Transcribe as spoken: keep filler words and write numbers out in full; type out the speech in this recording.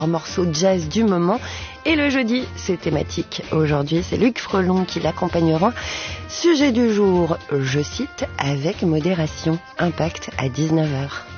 morceau jazz du moment. Et le jeudi, c'est thématique. Aujourd'hui, c'est Luc Frelon qui l'accompagnera. Sujet du jour, je cite, avec modération, impact à dix-neuf heures.